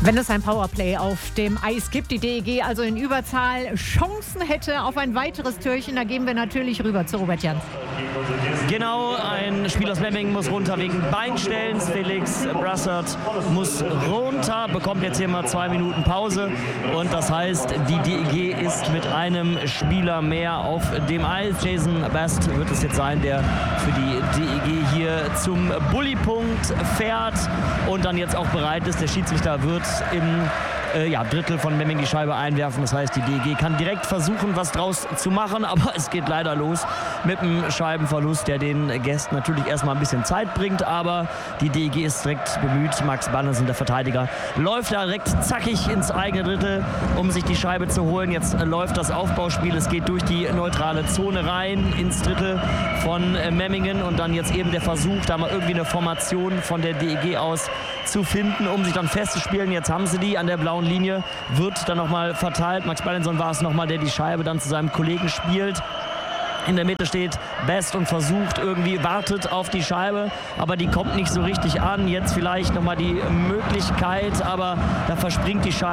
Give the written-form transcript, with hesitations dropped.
Wenn es ein Powerplay auf dem Eis gibt, die DEG also in Überzahl Chancen hätte auf ein weiteres Türchen, da gehen wir natürlich rüber zu Robert Jans. Genau, ein Spieler aus Memmingen muss runter wegen Beinstellens. Felix Brassard muss runter, bekommt jetzt hier mal 2 Minuten Pause. Und das heißt, die DEG ist mit einem Spieler mehr auf dem Eis. Jason Best wird es jetzt sein, der für die DEG hier zum Bullypunkt fährt und dann jetzt auch bereit ist. Der Schiedsrichter wird im Drittel von Memmingen die Scheibe einwerfen. Das heißt, die DEG kann direkt versuchen, was draus zu machen, aber es geht leider los mit einem Scheibenverlust, der den Gästen natürlich erstmal ein bisschen Zeit bringt, aber die DEG ist direkt bemüht. Max Bannesen, der Verteidiger, läuft da direkt zackig ins eigene Drittel, um sich die Scheibe zu holen. Jetzt läuft das Aufbauspiel, es geht durch die neutrale Zone rein ins Drittel von Memmingen und dann jetzt eben der Versuch, da mal irgendwie eine Formation von der DEG aus zu finden, um sich dann festzuspielen. Jetzt haben sie die an der blauen Linie, wird dann nochmal verteilt. Max Ballenson war es nochmal, der die Scheibe dann zu seinem Kollegen spielt. In der Mitte steht Best und versucht irgendwie, wartet auf die Scheibe, aber die kommt nicht so richtig an. Jetzt vielleicht nochmal die Möglichkeit, aber da verspringt die Scheibe.